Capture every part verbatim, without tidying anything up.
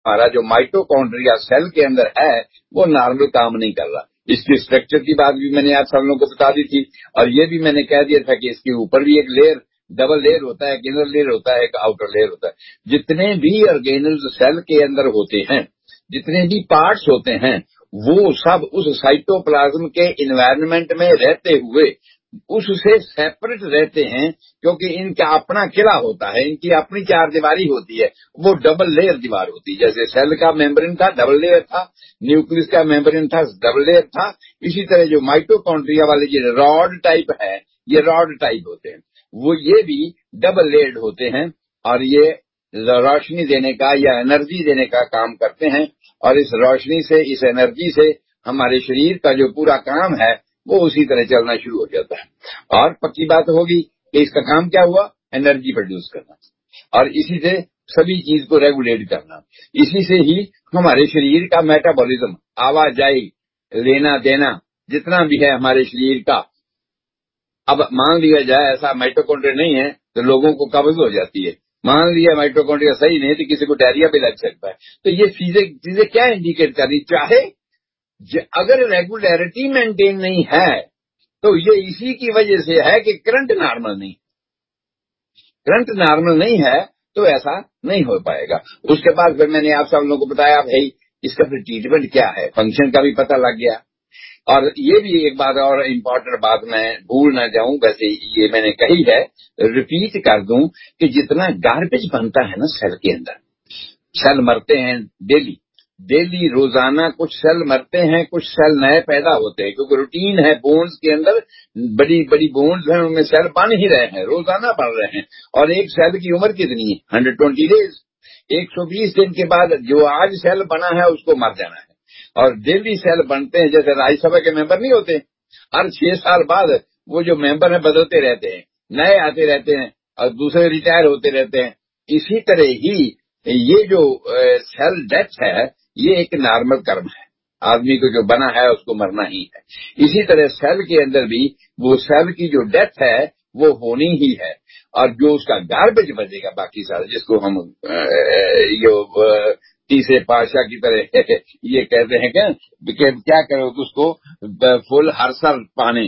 हमारा जो mitochondria cell के अंदर है वो नॉर्मल काम नहीं कर रहा। इसकी स्ट्रक्चर की बात भी मैंने आप सब लोगों को बता दी थी, और ये भी मैंने कह दिया था कि इसके ऊपर भी एक लेयर, डबल लेयर होता है, एक इनर लेयर होता है, एक आउटर लेयर होता है। जितने भी ऑर्गेनल्स सेल के अंदर होते हैं, जितने भी पार्ट्स होते हैं, वो सब उस साइटोप्लाज्म के इन्वायरमेंट में रहते हुए उससे सेपरेट रहते हैं, क्योंकि इनका अपना किला होता है, इनकी अपनी चार दीवारी होती है, वो डबल लेयर दीवार होती है। जैसे सेल का मेम्ब्रेन था डबल लेयर था, न्यूक्लियस का मेम्ब्रेन था डबल लेयर था, इसी तरह जो माइटोकॉन्ड्रिया वाले जो रॉड टाइप है, ये रॉड टाइप होते हैं, वो ये भी डबल लेयर्ड होते हैं, और ये रोशनी देने का या एनर्जी देने का काम करते हैं। और इस रोशनी से, इस एनर्जी से हमारे शरीर का जो पूरा काम है वो उसी तरह चलना शुरू हो जाता है। और पक्की बात होगी कि इसका काम क्या हुआ, एनर्जी प्रोड्यूस करना, और इसी से सभी चीज को रेगुलेट करना। इसी से ही हमारे शरीर का मेटाबॉलिज्म, आवाजाही, लेना देना जितना भी है हमारे शरीर का, अब मान लिया जाए ऐसा माइटोकॉन्ड्रिया नहीं है तो लोगों को कब्ज हो जाती है, मान लिया माइटोकॉन्ड्रिया सही नहीं तो किसी को डायरिया भी लग सकता है। तो ये चीजें चीजें क्या इंडिकेट कर रही, चाहे अगर रेगुलरिटी मेंटेन नहीं है तो ये इसी की वजह से है कि करंट नॉर्मल नहीं, करंट नॉर्मल नहीं है तो ऐसा नहीं हो पाएगा। उसके बाद फिर मैंने आप सब लोगों को बताया भाई इसका फिर ट्रीटमेंट क्या है, फंक्शन का भी पता लग गया। और ये भी एक बात और इम्पोर्टेंट बात मैं भूल ना जाऊं, वैसे ये मैंने कही है, रिपीट कर दूं कि जितना गार्बेज बनता है ना सेल के अंदर, सेल मरते हैं डेली डेली रोजाना, कुछ सेल मरते हैं, कुछ सेल नए पैदा होते हैं, क्योंकि रूटीन है, बोन्स के अंदर बड़ी बड़ी बोन्स हैं, उनमें सेल बन ही रहे हैं, रोजाना बढ़ रहे हैं। और एक सेल की उम्र कितनी है, हंड्रेड ट्वेंटी डेज, एक सौ बीस दिन के बाद जो आज सेल बना है उसको मर जाना है। और डेली सेल बनते हैं, जैसे राज्यसभा के मेंबर नहीं होते, हर छह साल बाद वो जो मेंबर है बदलते रहते हैं, नए आते रहते हैं और दूसरे रिटायर होते रहते हैं। इसी तरह ही ये जो सेल डेथ है ये एक नॉर्मल कर्म है, आदमी को जो बना है उसको मरना ही है। इसी तरह सेल के अंदर भी वो सेल की जो डेथ है वो होनी ही है, और जो उसका गार्बेज बचेगा बाकी सारा, जिसको हम ये तीसरे पातशाह की तरह ये कहते हैं क्या क्या करो तो उसको फुल हर साल पाने,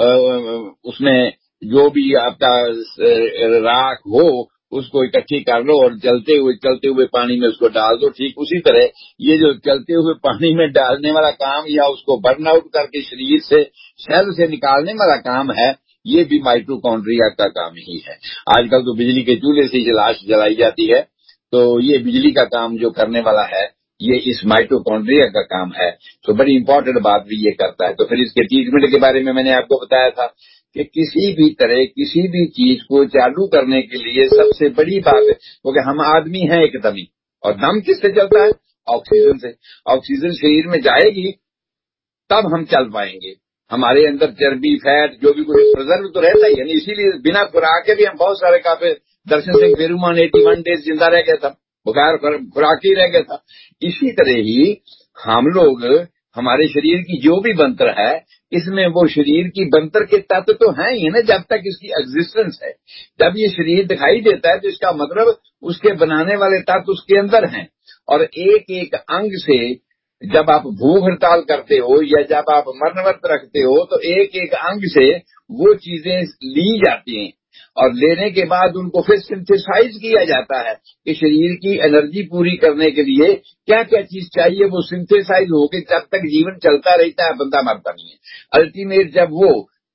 उसमें जो भी आपका राख हो उसको इकट्ठी कर लो और चलते हुए चलते हुए पानी में उसको डाल दो। ठीक उसी तरह ये जो चलते हुए पानी में डालने वाला काम या उसको बर्न आउट करके शरीर से सेल से निकालने वाला काम है, ये भी माइटोकॉन्ड्रिया का काम ही है। आजकल तो बिजली के चूल्हे से लाश जलाई जाती है, तो ये बिजली का काम जो करने वाला है ये इस माइटोकॉन्ड्रिया का काम है। तो बड़ी इंपॉर्टेंट बात भी ये करता है। तो फिर इसके ट्रीटमेंट के बारे में मैंने आपको बताया था कि किसी भी तरह किसी भी चीज को चालू करने के लिए सबसे बड़ी बात है, क्योंकि हम आदमी हैं एकदम ही, और दम किससे चलता है, ऑक्सीजन से। ऑक्सीजन शरीर में जाएगी तब हम चल पाएंगे। हमारे अंदर चर्बी, फैट जो भी कुछ प्रिजर्व तो रहता ही है, इसीलिए बिना खुराक के भी हम बहुत सारे काफी, दर्शन सिंह पेरूमान एटी वन डेज जिंदा रह गया था, बुखार खुराक ही रह गया था। इसी तरह ही हम लोग, हमारे शरीर की जो भी बनतर है इसमें वो शरीर की बनतर के तत्व तो हैं ही ना, जब तक इसकी एग्जिस्टेंस है। जब ये शरीर दिखाई देता है तो इसका मतलब उसके बनाने वाले तत्व उसके अंदर हैं। और एक एक अंग से जब आप भूख हड़ताल करते हो या जब आप मरण व्रत रखते हो तो एक एक अंग से वो चीजें ली जाती हैं, और लेने के बाद उनको फिर सिंथेसाइज किया जाता है कि शरीर की एनर्जी पूरी करने के लिए क्या क्या चीज चाहिए, वो सिंथेसाइज होकर जब तक जीवन चलता रहता है बंदा मरता नहीं है। अल्टीमेट जब वो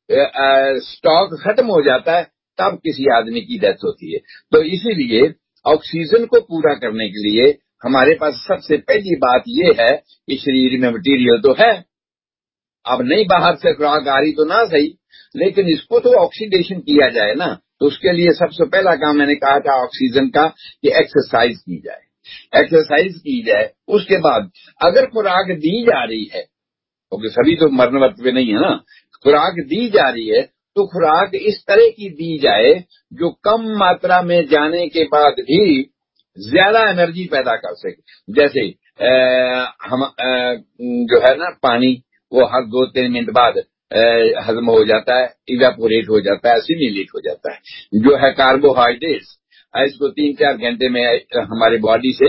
स्टॉक खत्म हो जाता है तब किसी आदमी की डेथ होती है। तो इसीलिए ऑक्सीजन को पूरा करने के लिए हमारे पास सबसे पहली बात ये है कि शरीर में मटीरियल तो है, अब नहीं बाहर से खुराक आ रही तो ना सही, लेकिन इसको तो ऑक्सीडेशन किया जाए ना। तो उसके लिए सबसे पहला काम मैंने कहा था ऑक्सीजन का कि एक्सरसाइज की जाए, एक्सरसाइज की जाए। उसके बाद अगर खुराक दी जा रही है, क्योंकि सभी तो मरण व्रत पे नहीं है ना, खुराक दी जा रही है तो खुराक इस तरह की दी जाए जो कम मात्रा में जाने के बाद भी ज्यादा एनर्जी पैदा कर सके। जैसे आ, हम आ, जो है ना पानी, वो हर दो तीन मिनट बाद हजम हो जाता है, इवेपोरेट हो जाता है, असिमिलेट हो जाता है। जो है कार्बोहाइड्रेट्स, इसको तीन चार घंटे में हमारे बॉडी से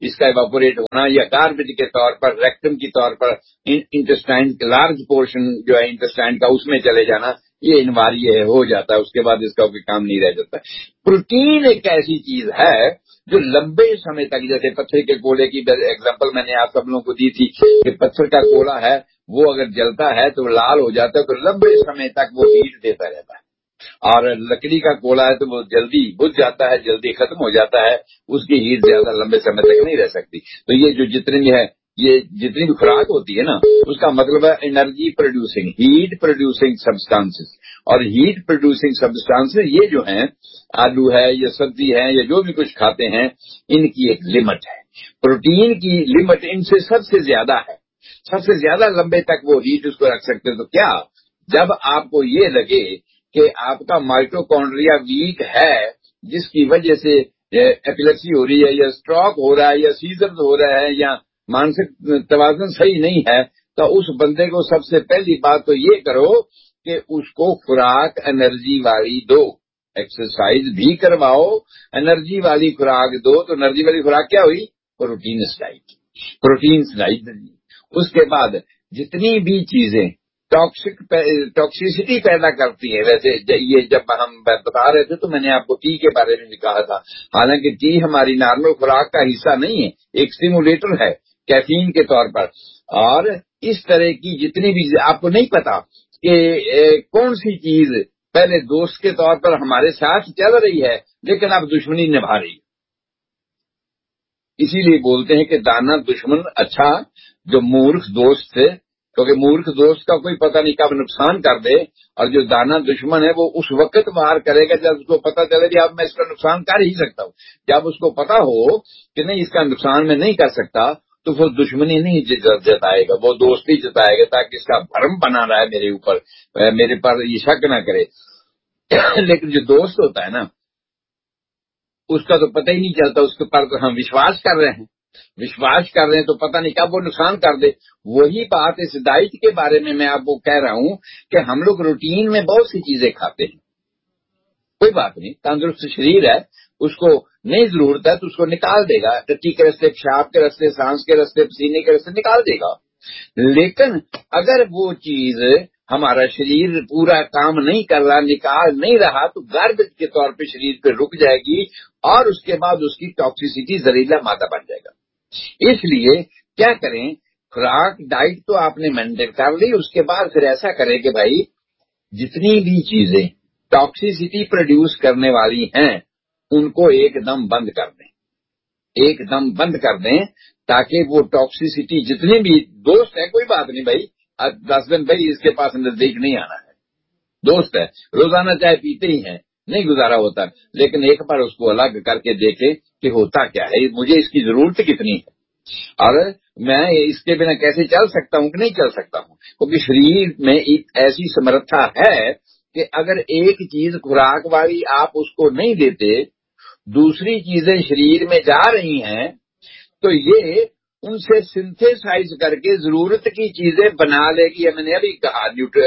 इसका इवापोरेट होना या गार्बेज के तौर पर रेक्टम की तौर पर इंटेस्टाइन लार्ज पोर्शन जो है इंटेस्टाइन का उसमें चले जाना, ये अनिवार्य है, हो जाता है, उसके बाद इसका कोई काम नहीं रह जाता। प्रोटीन एक ऐसी चीज है जो लंबे समय तक, जैसे पत्थर के कोयले की एग्जांपल मैंने आप सब लोगों को दी थी कि पत्थर का कोयला है वो अगर जलता है तो लाल हो जाता है, तो लंबे समय तक वो हीट देता रहता है। और लकड़ी का कोयला है तो वो जल्दी बुझ जाता है, जल्दी खत्म हो जाता है, उसकी हीट ज्यादा लंबे समय तक नहीं रह सकती। तो ये जो जितनी भी है, ये जितनी भी खुराक होती है ना, उसका मतलब है energy producing, heat producing substances. और हीट प्रोड्यूसिंग सब्सटेंसेस ये जो हैं, आलू है या सब्जी है या जो भी कुछ खाते हैं, इनकी एक लिमिट है। प्रोटीन की लिमिट इनसे सबसे ज्यादा है, सबसे ज्यादा लंबे तक वो हीट उसको रख सकते हैं। तो क्या जब आपको ये लगे कि आपका माइटोकॉन्ड्रिया वीक है, जिसकी वजह से एपिलेप्सी हो रही है या स्ट्रोक हो रहा है या सीजर्स हो रहा है या मानसिक तवाज़ुन सही नहीं है, तो उस बंदे को सबसे पहली बात तो ये करो कि उसको खुराक एनर्जी वाली दो, एक्सरसाइज भी करवाओ, एनर्जी वाली खुराक दो। तो एनर्जी वाली खुराक क्या हुई? Protein diet, protein diet. उसके बाद जितनी भी चीजें टॉक्सिक टॉक्सिसिटी पैदा करती है, वैसे ये जब हम बता रहे थे तो मैंने आपको टी के बारे में भी कहा था, हालांकि टी हमारी नॉर्मल खुराक का हिस्सा नहीं है, एक स्टिमुलेटर है कैफीन के तौर पर। और इस तरह की जितनी भी, आपको नहीं पता कि ए, कौन सी चीज पहले दोस्त के तौर पर हमारे साथ चल रही है लेकिन अब दुश्मनी निभा रही है। इसीलिए बोलते हैं कि दाना दुश्मन अच्छा जो मूर्ख दोस्त है, क्योंकि मूर्ख दोस्त का कोई पता नहीं कब नुकसान कर दे, और जो दाना दुश्मन है वो उस वक्त वार करेगा जब उसको पता चले कि अब मैं इसका नुकसान कर ही सकता हूँ। जब उसको पता हो कि नहीं इसका नुकसान मैं नहीं कर सकता, तो वो दुश्मनी नहीं जताएगा, वो दोस्ती जताएगा, ताकि इसका भरम बना रहा है मेरे ऊपर, मेरे पर ये शक न करे। लेकिन जो दोस्त होता है ना, उसका तो पता ही नहीं चलता, उसके पर तो हम विश्वास कर रहे हैं, विश्वास कर रहे हैं तो पता नहीं कब वो नुकसान कर दे। वही बात इस डाइट के बारे में मैं आपको कह रहा हूं कि हम लोग रूटीन में बहुत सी चीजें खाते हैं, कोई बात नहीं, तंदुरुस्त शरीर है, उसको नहीं जरूरत है तो उसको निकाल देगा, टट्टी के रस्ते, पेशाब के रस्ते, सांस के रस्ते, पसीने के रस्ते निकाल देगा। लेकिन अगर वो चीज हमारा शरीर पूरा काम नहीं कर रहा, निकाल नहीं रहा, तो गार्बेज के तौर पे शरीर पे रुक जाएगी और उसके बाद उसकी टॉक्सिसिटी जहरीला मादा बन जाएगा। इसलिए क्या करें, खुराक डाइट तो आपने मेंटेन कर ली, उसके बाद फिर ऐसा करें कि भाई जितनी भी चीजें टॉक्सिसिटी प्रोड्यूस करने वाली हैं उनको एकदम बंद कर दें, एकदम बंद कर दें, ताकि वो टॉक्सिसिटी जितने भी दोस्त है, कोई बात नहीं भाई, दस दिन भाई इसके पास नजदीक नहीं आना है, दोस्त है, रोजाना चाय पीते ही हैं, नहीं गुजारा होता, लेकिन एक बार उसको अलग करके देखे कि होता क्या है, मुझे इसकी जरूरत कितनी है और मैं इसके बिना कैसे चल सकता हूं कि नहीं चल सकता हूं। क्योंकि शरीर में एक ऐसी समर्था है कि अगर एक चीज खुराक वाली आप उसको नहीं देते, दूसरी चीजें शरीर में जा रही हैं, तो ये उनसे सिंथेसाइज करके जरूरत की चीजें बना लेगी। मैंने अभी कहा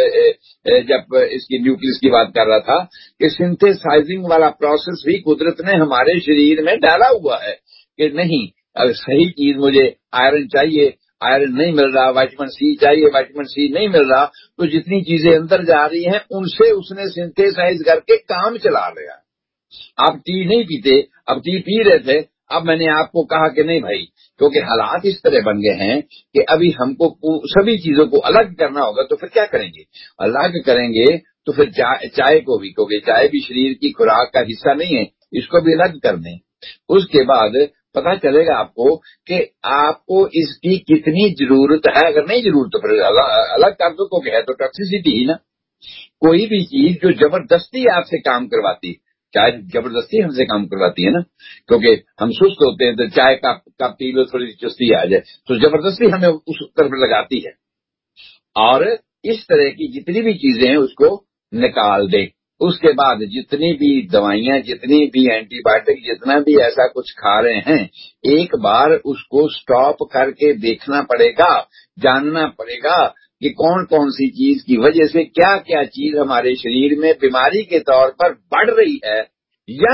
जब इसकी न्यूक्लियस की बात कर रहा था कि सिंथेसाइजिंग वाला प्रोसेस भी कुदरत ने हमारे शरीर में डाला हुआ है कि नहीं, अगर सही चीज मुझे आयरन चाहिए, आयरन नहीं मिल रहा, विटामिन सी चाहिए, विटामिन सी नहीं मिल रहा, तो जितनी चीजें अंदर जा रही हैं उनसे उसने सिंथेसाइज करके काम चला लिया। आप टी नहीं पीते, अब टी पी रहे थे, अब मैंने आपको कहा कि नहीं भाई, क्योंकि हालात इस तरह बन गए हैं कि अभी हमको सभी चीजों को अलग करना होगा, तो फिर क्या करेंगे, अलग करेंगे तो फिर चाय को भी, क्योंकि चाय भी शरीर की खुराक का हिस्सा नहीं है, इसको भी अलग कर दें। उसके बाद पता चलेगा आपको कि आपको इसकी कितनी जरूरत है, अगर नहीं जरूरत तो फिर अलग कर दो, क्योंकि है तो टॉक्सिसिटी ही ना। कोई भी चीज जो जबरदस्ती आपसे काम करवाती, चाय जबरदस्ती हमसे काम करवाती है ना, क्योंकि हम सुस्त होते हैं तो चाय का कप पी लो, थोड़ी चुस्ती आ जाए, तो जबरदस्ती हमें उस तरफ लगाती है। और इस तरह की जितनी भी चीजें हैं उसको निकाल दे। उसके बाद जितनी भी दवाइयां, जितनी भी एंटीबायोटिक, जितना भी ऐसा कुछ खा रहे हैं, एक बार उसको स्टॉप करके देखना पड़ेगा, जानना पड़ेगा कि कौन कौन सी चीज की वजह से क्या क्या चीज हमारे शरीर में बीमारी के तौर पर बढ़ रही है या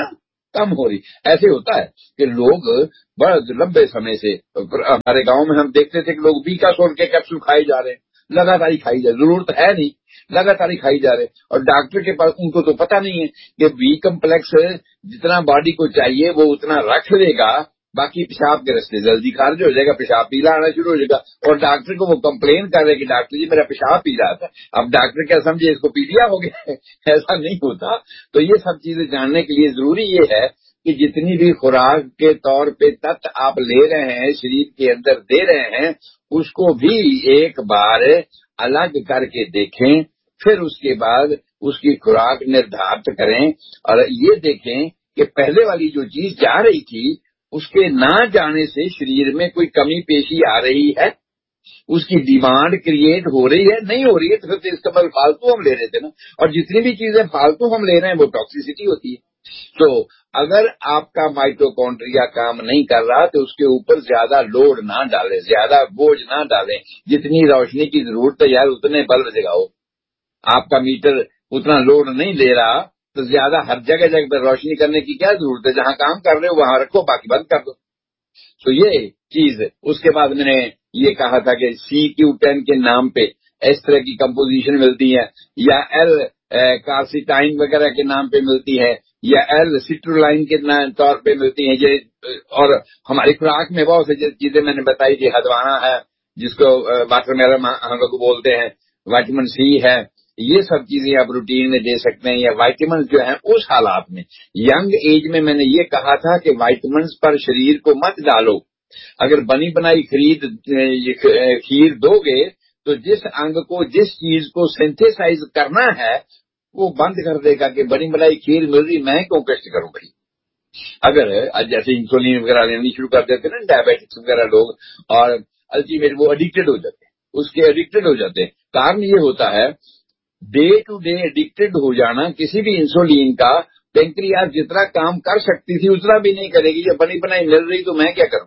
कम हो रही। ऐसे होता है कि लोग बड़ा लंबे समय से, हमारे गांव में हम देखते थे कि लोग बीकासोल के कैप्सूल खाए जा रहे हैं, लगातार ही खाई जा रहे, जरूरत है नहीं, लगातार ही खाई जा रहे हैं, और डॉक्टर के पास उनको तो पता नहीं है कि बी कम्प्लेक्स जितना बॉडी को चाहिए वो उतना रख लेगा, बाकी पेशाब के रास्ते जल्दी खारिज हो जाएगा, पेशाब पीला आना शुरू हो जाएगा, और डॉक्टर को वो कंप्लेन कर रहे कि डॉक्टर जी मेरा पेशाब पी रहा था। अब डॉक्टर क्या समझे इसको पीलिया हो गया? ऐसा नहीं होता। तो ये सब चीजें जानने के लिए जरूरी ये है कि जितनी भी खुराक के तौर पे तत्व आप ले रहे हैं, शरीर के अंदर दे रहे हैं, उसको भी एक बार अलग करके देखें, फिर उसके बाद उसकी खुराक निर्धारित करें, और ये देखें कि पहले वाली जो चीज जा रही थी उसके ना जाने से शरीर में कोई कमी पेशी आ रही है, उसकी डिमांड क्रिएट हो रही है, नहीं हो रही है, तो फिर तो इसका मतलब फालतू हम ले रहे थे ना। और जितनी भी चीजें फालतू हम ले रहे हैं वो टॉक्सिसिटी होती है। तो अगर आपका माइटोकॉन्ड्रिया काम नहीं कर रहा तो उसके ऊपर ज्यादा लोड ना डालें, ज्यादा बोझ ना डालें। जितनी रोशनी की जरूरत है यार उतने बल्ब जगाओ। आपका मीटर उतना लोड नहीं ले रहा तो ज्यादा हर जगह जगह पर रोशनी करने की क्या जरूरत है? जहां काम कर रहे हो वहां रखो, बाकी बंद कर दो। तो ये चीज, उसके बाद मैंने ये कहा था कि सी क्यू टेन के नाम पे इस तरह की कंपोजिशन मिलती है, या एल कार्सिटाइन वगैरह के नाम पे मिलती है, या एल सिट्रोलाइन के तौर पे मिलती है। ये और हमारी खुराक में बहुत सी चीजें मैंने बताई थी, हदवाना है जिसको वाटरमेलन हम लोग बोलते हैं, विटामिन सी है, ये सब चीजें आप रूटीन में दे सकते हैं। या वाइटामिन जो है उस हालात में, यंग एज में मैंने ये कहा था कि वाइटामिन पर शरीर को मत डालो। अगर बनी बनाई खरीद खीर दोगे तो जिस अंग को, जिस चीज को सिंथेसाइज करना है वो बंद कर देगा कि बनी बनाई खीर मिल रही, मैं क्यों कष्ट करूं भाई। अगर जैसे इंसुलिन वगैरह लेनी शुरू कर देते ना डायबिटिक्स वगैरह लोग, और अल्टीमेट वो एडिक्टेड हो जाते हैं, उसके एडिक्टेड हो जाते हैं। कारण ये होता है डे टू डे एडिक्टेड हो जाना किसी भी इंसुलिन का। पेंक्रियाज जितना काम कर सकती थी उतना भी नहीं करेगी, जब बनी बनाई मिल रही तो मैं क्या करूं।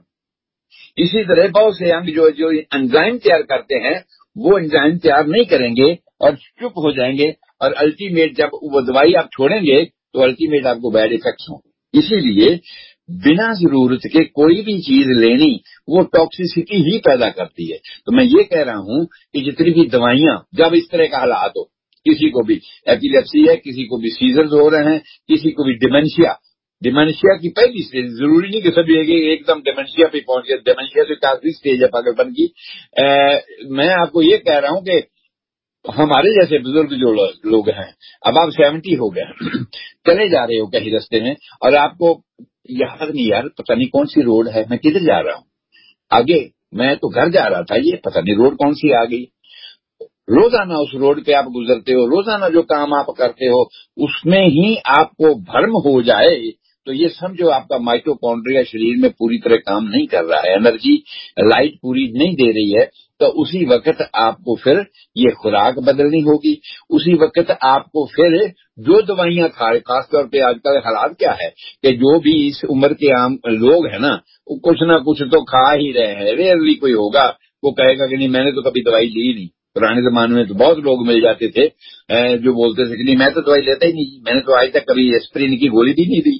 इसी तरह बहुत से अंग जो जो एंजाइम तैयार करते हैं वो एंजाइम तैयार नहीं करेंगे और चुप हो जाएंगे, और अल्टीमेट जब वो दवाई आप छोड़ेंगे तो अल्टीमेट आपको बैड इफेक्ट्स होंगे। इसीलिए बिना जरूरत के कोई भी चीज लेनी वो टॉक्सिसिटी ही पैदा करती है। तो मैं ये कह रहा हूं कि जितनी भी दवाइयां, जब इस तरह का हालात हो, किसी को भी एपिलेप्सी है, किसी को भी सीजर्स हो रहे हैं, किसी को भी डिमेंशिया, डिमेंशिया की पहली स्टेज, जरूरी नहीं कि सभी एकदम डिमेंशिया पे पहुंच गए, डिमेंशिया तो काफी स्टेज है पागलपन की। आ, मैं आपको ये कह रहा हूं कि हमारे जैसे बुजुर्ग जो लोग हैं, अब आप सेवेंटी हो गए, चले जा रहे हो कहीं रास्ते में और आपको याद नहीं यार पता नहीं कौन सी रोड है, मैं किधर जा रहा हूँ, आगे मैं तो घर जा रहा था, ये पता नहीं रोड कौन सी आ गई। रोजाना उस रोड पे आप गुजरते हो, रोजाना जो काम आप करते हो उसमें ही आपको भ्रम हो जाए तो ये समझो आपका माइटोकॉन्ड्रिया शरीर में पूरी तरह काम नहीं कर रहा है, एनर्जी लाइट पूरी नहीं दे रही है। तो उसी वक्त आपको फिर ये खुराक बदलनी होगी, उसी वक्त आपको फिर जो दवाइयां खा रहे, खासतौर पे आजकल हालात क्या है कि जो भी इस उम्र के आम लोग हैं ना वो कुछ ना कुछ तो खा ही रहे हैं। रेयरली कोई होगा वो कहेगा कि नहीं मैंने तो कभी दवाई ली नहीं। पुराने जमाने में तो बहुत लोग मिल जाते थे जो बोलते थे कि नहीं मैं तो दवाई लेता ही नहीं, मैंने तो आज तक कभी एस्प्रिन की गोली भी नहीं दी।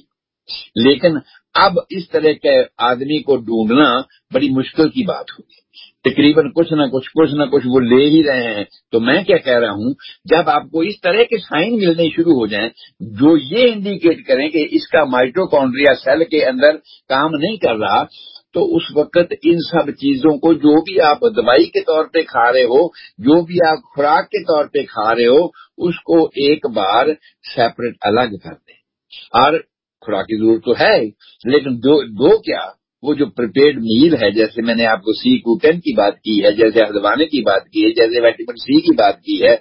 लेकिन अब इस तरह के आदमी को ढूंढना बड़ी मुश्किल की बात होगी, तकरीबन कुछ ना कुछ कुछ ना कुछ वो ले ही रहे हैं। तो मैं क्या कह रहा हूं, जब आपको इस तरह के साइन मिलने शुरू हो जाएं जो ये इंडिकेट करें कि इसका माइटोकॉन्ड्रिया सेल के अंदर काम नहीं कर रहा, तो उस वक्त इन सब चीजों को जो भी आप दवाई के तौर पे खा रहे हो, जो भी आप खुराक के तौर पे खा रहे हो, उसको एक बार सेपरेट अलग कर दें। और खुराक की जरूरत तो है लेकिन दो दो क्या वो जो प्रिपेयर्ड मील है, जैसे मैंने आपको सी ग्लूटेन की बात की है, जैसे हल्द्वाने की बात की है, जैसे विटामिन सी की बात की है,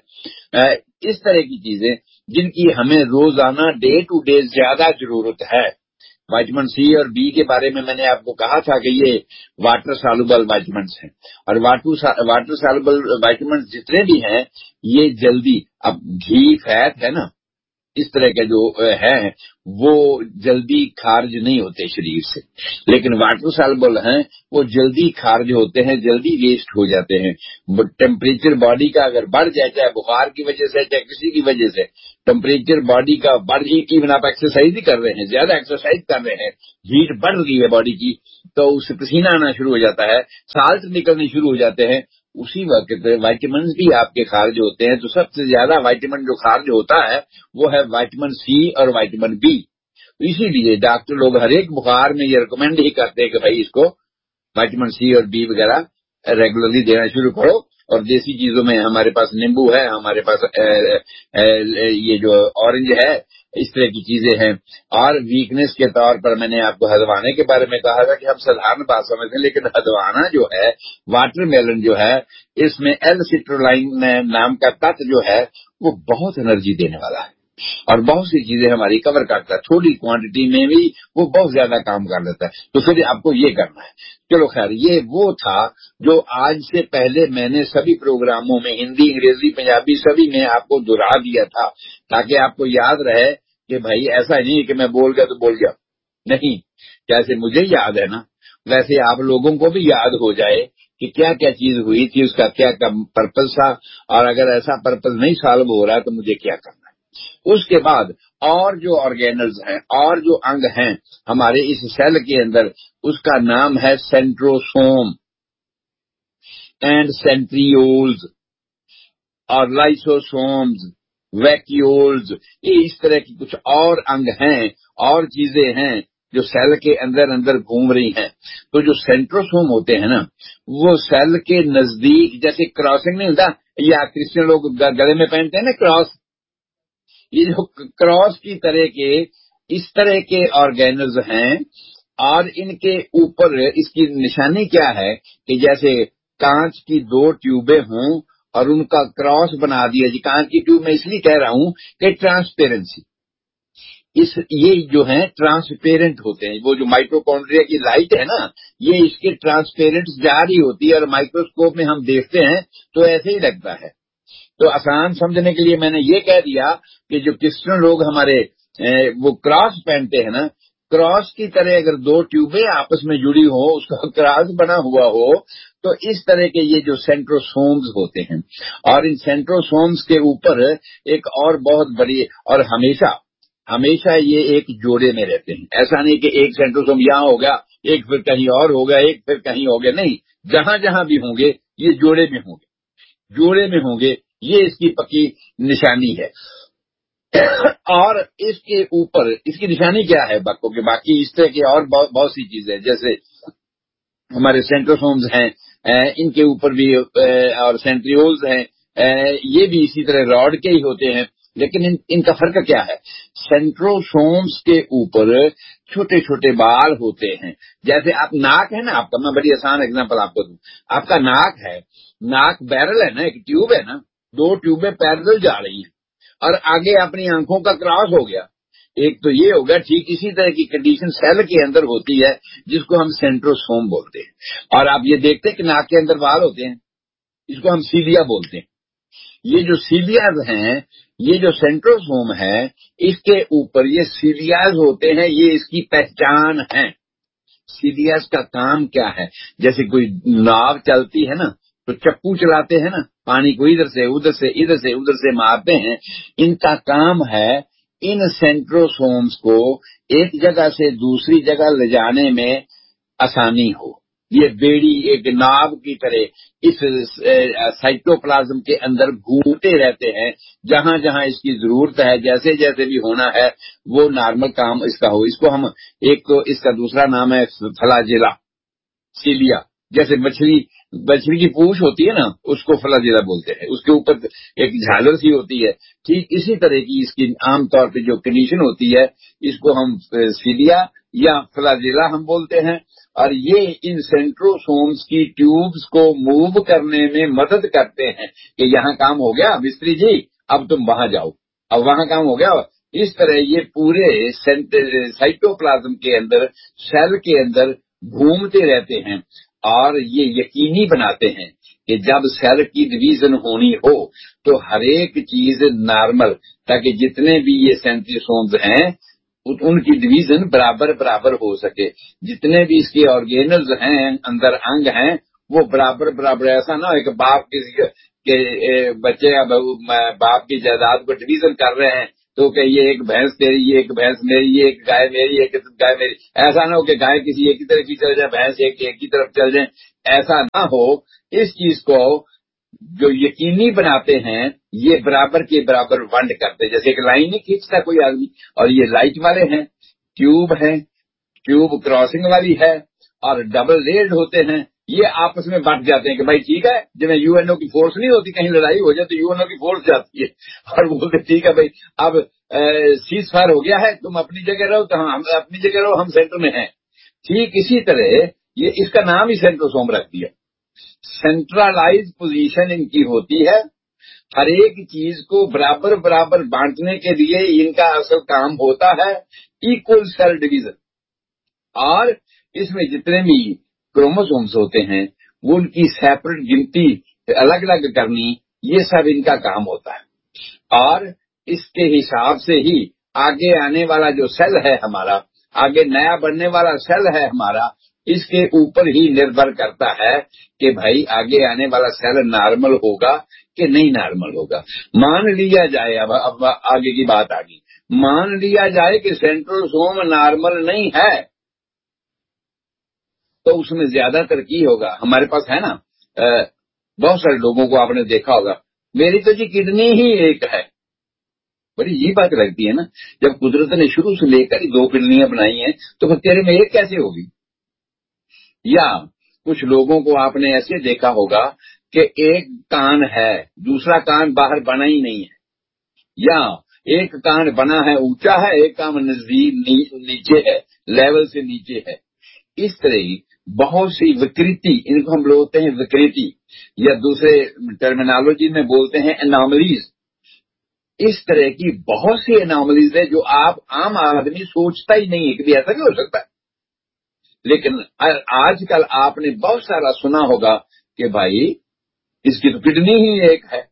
इस तरह की चीजें जिनकी हमें रोजाना डे टू डे ज्यादा जरूरत है। विटामिन सी और बी के बारे में मैंने आपको कहा था कि ये वाटर सॉल्युबल विटामिन हैं, और वाटर वाटर सॉल्युबल विटामिन जितने भी हैं ये जल्दी, अब घी फैट है ना, اس طرح کے جو ہیں وہ جلدی خارج نہیں ہوتے شریر سے، لیکن واٹر سالبل ہیں وہ جلدی خارج ہوتے ہیں، جلدی ویسٹ ہو جاتے ہیں۔ ٹیمپریچر باڈی کا اگر بڑھ جائے، چاہے بخار کی وجہ سے چاہے کسی کی وجہ سے، ٹیمپریچر باڈی کا بڑھ ہی کی بنا پر ایکسرسائز ہی کر رہے ہیں، زیادہ ایکسرسائز کر رہے ہیں، ہیٹ بڑھ رہی ہے باڈی کی، تو اس سے پسینہ آنا شروع ہو جاتا ہے، سالٹ نکلنے شروع ہو جاتے ہیں، اسی وقت وائٹامنز بھی آپ کے خارج ہوتے ہیں۔ تو سب سے زیادہ وائٹامن جو خارج ہوتا ہے وہ ہے وائٹامن سی اور وائٹامن بی۔ اسی لیے ڈاکٹر لوگ ہر ایک بخار میں یہ ریکمینڈ ہی کرتے ہیں کہ بھائی اس کو وائٹامن سی اور بی وغیرہ ریگولرلی دینا شروع کرو۔ اور دیسی چیزوں میں ہمارے پاس نیمبو ہے، ہمارے پاس یہ جو اورنج ہے، اس طرح کی چیزیں ہیں۔ اور ویکنس کے طور پر میں نے آپ کو ہدوانے کے بارے میں کہا تھا کہ ہم سادھارن بات سمجھتے ہیں، لیکن ہدوانا جو ہے، واٹر میلن جو ہے، اس میں ایل سٹرولائن نام کا تت جو ہے وہ بہت انرجی دینے والا ہے اور بہت سی چیزیں ہماری کور کرتا ہے، تھوڑی کوانٹٹی میں بھی وہ بہت زیادہ کام کر لیتا ہے۔ تو پھر آپ کو یہ کرنا ہے۔ چلو خیر، یہ وہ تھا جو آج سے پہلے میں نے سبھی پروگراموں میں ہندی، انگریزی، پنجابی سبھی میں آپ کو دہرا دیا تھا، تاکہ آپ کو یاد رہے کہ بھائی ایسا نہیں کہ میں بول گیا تو بول گیا نہیں، جیسے مجھے یاد ہے نا ویسے آپ لوگوں کو بھی یاد ہو جائے کہ کیا کیا چیز ہوئی تھی، اس کا کیا پرپز تھا، اور اگر ایسا پرپز نہیں سالو ہو رہا تو مجھے کیا کرنا ہے۔ اس کے بعد اور جو آرگینلز ہیں اور جو انگ ہیں ہمارے اس سیل کے اندر، اس کا نام ہے سینٹروسوم اینڈ سینٹریولز اور لائسوسومز، ویکیولز، یہ اس طرح کی کچھ اور انگ ہیں اور چیزیں ہیں جو سیل کے اندر اندر گھوم رہی ہیں۔ تو جو سینٹروسوم ہوتے ہیں نا، وہ سیل کے نزدیک، جیسے کراسنگ نہیں ہوتا، یا کرسچن لوگ گلے میں پہنتے ہیں نا کراس، یہ جو کراس کی طرح کے اس طرح کے آرگینلز ہیں، اور ان کے اوپر اس کی نشانی کیا ہے کہ جیسے کانچ کی دو ٹیوبیں ہوں اور ان کا کراس بنا دیا جی۔ کانچ کی ٹیوب میں اس لیے کہہ رہا ہوں کہ ٹرانسپیرنسی، اس یہ جو ہیں ٹرانسپیرنٹ ہوتے ہیں، وہ جو مائٹوکونڈریا کی لائٹ ہے نا، یہ اس کے ٹرانسپیرنٹ جاری ہوتی ہے، اور مائکروسکوپ میں ہم دیکھتے ہیں تو ایسے ہی لگتا ہے۔ تو آسان سمجھنے کے لیے میں نے یہ کہہ دیا کہ جو کرسچن لوگ ہمارے وہ کراس پہنتے ہیں نا، کراس کی طرح اگر دو ٹیوبیں آپس میں جڑی ہو، اس کا کراس بنا ہوا ہو، تو اس طرح کے یہ جو سینٹروسومز ہوتے ہیں۔ اور ان سینٹروسومز کے اوپر ایک اور بہت بڑی، اور ہمیشہ ہمیشہ یہ ایک جوڑے میں رہتے ہیں، ایسا نہیں کہ ایک سینٹروسوم یہاں ہو گیا، ایک پھر کہیں اور ہو گیا، ایک پھر کہیں ہو گیا، نہیں، جہاں جہاں بھی ہوں گے یہ جوڑے میں ہوں گے، جوڑے میں ہوں گے، یہ اس کی پکی نشانی ہے۔ اور اس کے اوپر اس کی نشانی کیا ہے بکوں کے، باقی اس طرح کی اور بہت بہت سی چیزیں جیسے ہمارے سینٹروسومز ہیں، ان کے اوپر بھی، اور سینٹریولز ہیں، یہ بھی اسی طرح راڈ کے ہی ہوتے ہیں، لیکن ان, ان کا فرق کیا ہے؟ سینٹروسومز کے اوپر چھوٹے چھوٹے بال ہوتے ہیں، جیسے آپ ناک ہے نا آپ کا، میں بڑی آسان ایگزامپل آپ کو دوں، آپ کا ناک ہے، ناک بیرل ہے نا، ایک ٹیوب ہے نا، دو ٹیوبیں پیرل جا رہی ہیں، اور آگے اپنی آنکھوں کا کراس ہو گیا، ایک تو یہ ہوگا۔ ٹھیک اسی طرح کی کنڈیشن سیل کے اندر ہوتی ہے، جس کو ہم سینٹروسوم بولتے ہیں۔ اور آپ یہ دیکھتے ہیں کہ ناک کے اندر بال ہوتے ہیں، اس کو ہم سیلیا بولتے ہیں۔ یہ جو سیلیاز ہیں، یہ جو سینٹروسوم ہے، اس کے اوپر یہ سیلیاز ہوتے ہیں، یہ اس کی پہچان ہے۔ سیلیاز کا کام کیا ہے؟ جیسے کوئی ناو چلتی ہے نا، تو چپو چلاتے ہیں نا، پانی کو ادھر سے ادھر سے ادھر سے ادھر سے مارتے ہیں، ان کا کام ہے ان سینٹروسومز کو ایک جگہ سے دوسری جگہ لے جانے میں آسانی ہو۔ یہ بیڑی ایک ناو کی طرح اس سائٹوپلازم کے اندر گھومتے رہتے ہیں، جہاں جہاں اس کی ضرورت ہے، جیسے جیسے بھی ہونا ہے وہ نارمل کام اس کا ہو۔ اس کو ہم ایک تو اس کا دوسرا نام ہے فلاجیلا، سیلیا، جیسے مچھلی مچھلی کی پوچھ ہوتی ہے نا، اس کو فلاجیلا بولتے ہیں، اس کے اوپر ایک جھالر سی ہوتی ہے، ٹھیک اسی طرح کی اس کی عام طور پہ جو کنڈیشن ہوتی ہے، اس کو ہم سیلیا یا فلاجیلا ہم بولتے ہیں۔ اور یہ ان سینٹروسومز کی ٹیوبز کو موو کرنے میں مدد کرتے ہیں کہ یہاں کام ہو گیا مستری جی، اب تم وہاں جاؤ، اب وہاں کام ہو گیا۔ اس طرح یہ پورے سائٹوپلازم کے اندر، سیل کے اندر گھومتے رہتے ہیں۔ اور یہ یقینی بناتے ہیں کہ جب سیل کی ڈویژن ہونی ہو تو ہر ایک چیز نارمل، تاکہ جتنے بھی یہ سینٹریسومز ہیں ان کی ڈویژن برابر برابر ہو سکے، جتنے بھی اس کے آرگینلز ہیں اندر انگ ہیں وہ برابر برابر، ایسا نہ ہو کہ باپ کسی کے بچے یا باپ کی جائیداد کو ڈویژن کر رہے ہیں تو کہ یہ ایک بھینس تیری، یہ ایک بھینس میری، یہ ایک گائے میری، ایک گائے میری، ایسا نہ ہو کہ گائے کسی ایک کی طرف ہی چل جائے، بھینس ایک ایک کی طرف چل جائیں، ایسا نہ ہو۔ اس چیز کو جو یقینی بناتے ہیں یہ برابر کے برابر ونڈ کرتے، جیسے ایک لائن نہیں کھینچتا کوئی آدمی، اور یہ لائٹ والے ہیں، ٹیوب ہے، ٹیوب کراسنگ والی ہے اور ڈبل لیڈ ہوتے ہیں، یہ آپس میں بٹ جاتے ہیں کہ بھائی ٹھیک ہے، جب یو این او کی فورس نہیں ہوتی، کہیں لڑائی ہو جائے تو یو این او کی فورس جاتی ہے اور وہ بولتے ٹھیک ہے بھائی اب سیز فائر ہو گیا ہے، تم اپنی جگہ رہو تو ہم اپنی جگہ رہو، ہم سینٹر میں ہیں۔ ٹھیک اسی طرح یہ اس کا نام ہی سینٹروسوم رکھ دیا، سینٹرلائز پوزیشن ان کی ہوتی ہے، ہر ایک چیز کو برابر برابر بانٹنے کے لیے ان کا اصل کام ہوتا ہے ایکول سیل ڈویژن، اور اس میں جتنے بھی کروموسومز ہوتے ہیں وہ ان کی سیپریٹ گنتی الگ الگ کرنی، یہ سب ان کا کام ہوتا ہے، اور اس کے حساب سے ہی آگے آنے والا جو سیل ہے ہمارا، آگے نیا بننے والا سیل ہے ہمارا، اس کے اوپر ہی نربھر کرتا ہے کہ بھائی آگے آنے والا سیل نارمل ہوگا کہ نہیں نارمل ہوگا۔ مان لیا جائے، اب اب آگے کی بات آگی، مان لیا جائے کہ سینٹروسوم نارمل نہیں ہے تو اس میں زیادہ ترقی ہوگا۔ ہمارے پاس ہے نا بہت سارے لوگوں کو آپ نے دیکھا ہوگا، میری تو جی کڈنی ہی ایک ہے، بڑی یہ بات لگتی ہے نا، جب قدرت نے شروع سے لے کر دو کڈنیاں بنائی ہیں تو پھر تیرے میں ایک کیسے ہوگی؟ یا کچھ لوگوں کو آپ نے ایسے دیکھا ہوگا کہ ایک کان ہے، دوسرا کان باہر بنا ہی نہیں ہے، یا ایک کان بنا ہے اونچا ہے، ایک کان نزدیک نیچے ہے، لیول سے نیچے ہے۔ اس طرح ہی بہت سی وکریتی، ان کو ہم لوگ ہوتے ہیں وکریتی، یا دوسرے ٹرمینالوجی میں بولتے ہیں اناملیز، اس طرح کی بہت سی اناملیز ہے جو آپ عام آدمی سوچتا ہی نہیں ہے کہ بھی ایسا نہیں ہو سکتا، لیکن آج کل آپ نے بہت سارا سنا ہوگا کہ بھائی اس کی تو کڈنی ہی ایک ہے،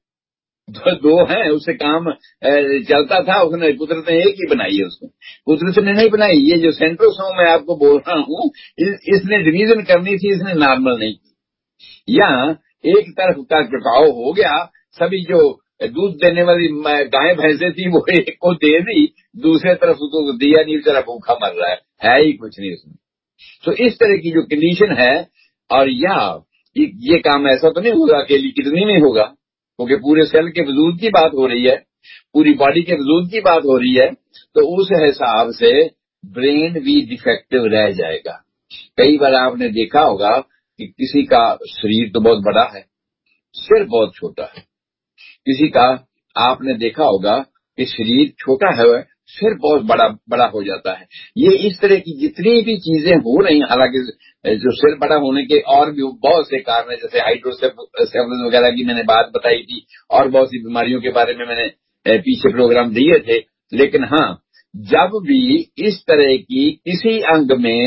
دو ہیں، اس سے کام چلتا تھا، اس نے قدرت نے ایک ہی بنائی ہے، اس میں قدرت نے نہیں بنائی، یہ جو سینٹروسوم میں آپ کو بول رہا ہوں اس نے ڈویژن کرنی تھی، اس نے نارمل نہیں کی، یا ایک طرف کا کٹاؤ ہو گیا، سبھی جو دودھ دینے والی گائے بھینسیں تھی وہ ایک کو دے دی، دوسرے طرف اس کو دیا نہیں، طرف بھوکھا مر رہا ہے ہے ہی کچھ نہیں اس میں۔ تو اس طرح کی جو کنڈیشن ہے، اور یا یہ کام ایسا تو نہیں ہوگا اکیلی کڈنی میں ہوگا، کیونکہ پورے سیل کے وجود کی بات ہو رہی ہے، پوری باڈی کے وجود کی بات ہو رہی ہے، تو اس حساب سے برین بھی ڈیفیکٹو رہ جائے گا۔ کئی بار آپ نے دیکھا ہوگا کہ کسی کا شریر تو بہت بڑا ہے، سر بہت چھوٹا ہے، کسی کا آپ نے دیکھا ہوگا کہ شریر چھوٹا ہے، سر بہت بڑا بڑا ہو جاتا ہے۔ یہ اس طرح کی جتنی بھی چیزیں ہو رہی ہیں، حالانکہ جو سر بڑا ہونے کے اور بھی بہت سے کارن ہیں، جیسے ہائیڈروسیفلس وغیرہ کی میں نے بات بتائی تھی، اور بہت سی بیماریوں کے بارے میں میں نے پیچھے پروگرام دیے تھے، لیکن ہاں جب بھی اس طرح کی کسی انگ میں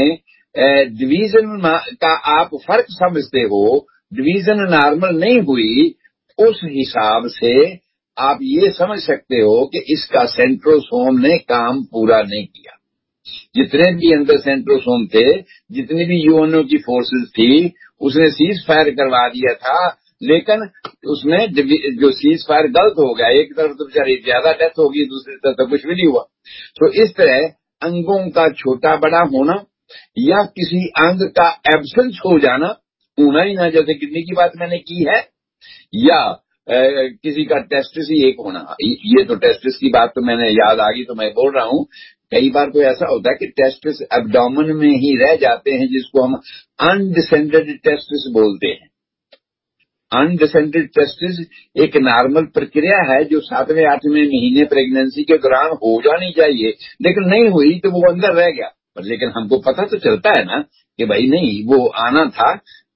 ڈویژن کا آپ فرق سمجھتے ہو، ڈویژن نارمل نہیں ہوئی، اس حساب سے آپ یہ سمجھ سکتے ہو کہ اس کا سینٹروسوم نے کام پورا نہیں کیا۔ جتنے بھی اندر سینٹروسوم تھے، جتنی بھی یو این او کی فورسز تھی، اس نے سیز فائر کروا دیا تھا، لیکن اس میں جو سیز فائر غلط ہو گیا، ایک طرف تو بیچاری زیادہ ڈیتھ ہوگی، دوسری طرف تو کچھ بھی نہیں ہوا۔ تو اس طرح انگوں کا چھوٹا بڑا ہونا یا کسی انگ کا ایبسنس ہو جانا، ہونا ہی نہ، جیسے کڈنی کی بات میں نے کی ہے، یا کسی کا ٹیسٹس ہی ایک ہونا، یہ تو ٹیسٹس کی بات تو میں نے یاد آ گئی تو میں بول رہا ہوں۔ کئی بار تو ایسا ہوتا ہے کہ ٹیسٹس ایبڈومن میں ہی رہ جاتے ہیں، جس کو ہم انڈیسینڈڈ ٹیسٹس بولتے ہیں۔ انڈیسینڈڈ ٹیسٹس ایک نارمل پرکریا ہے جو ساتویں آٹھویں مہینے پریگنینسی کے دوران ہو جانی چاہیے، لیکن نہیں ہوئی تو وہ اندر رہ گیا، لیکن ہم کو پتہ تو چلتا ہے نا کہ بھائی نہیں، وہ آنا تھا،